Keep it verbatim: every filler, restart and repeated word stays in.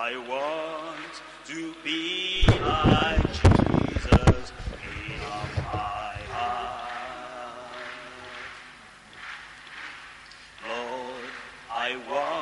I want to be like Jesus in my heart. Lord, I want